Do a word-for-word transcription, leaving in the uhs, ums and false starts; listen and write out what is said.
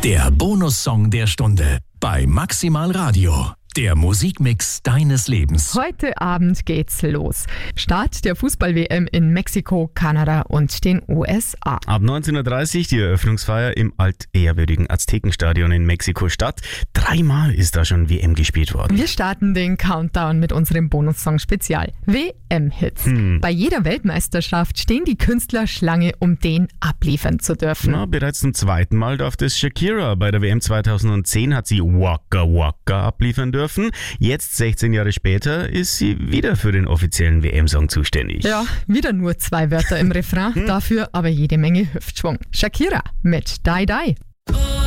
Der Bonussong der Stunde bei Maximal Radio. Der Musikmix deines Lebens. Heute Abend geht's los. Start der Fußball-W M in Mexiko, Kanada und den U S A. Ab neunzehn Uhr dreißig die Eröffnungsfeier im altehrwürdigen Aztekenstadion in Mexiko-Stadt. Dreimal ist da schon W M gespielt worden. Wir starten den Countdown mit unserem Bonussong-Spezial. W M-Hits. Hm. Bei jeder Weltmeisterschaft stehen die Künstler Schlange, um den abliefern zu dürfen. Na, bereits zum zweiten Mal darf das Shakira. Bei der W M zweitausendzehn hat sie Waka Waka abliefern dürfen. Jetzt, sechzehn Jahre später, ist sie wieder für den offiziellen W M-Song zuständig. Ja, wieder nur zwei Wörter im Refrain, dafür aber jede Menge Hüftschwung. Shakira mit Die Die.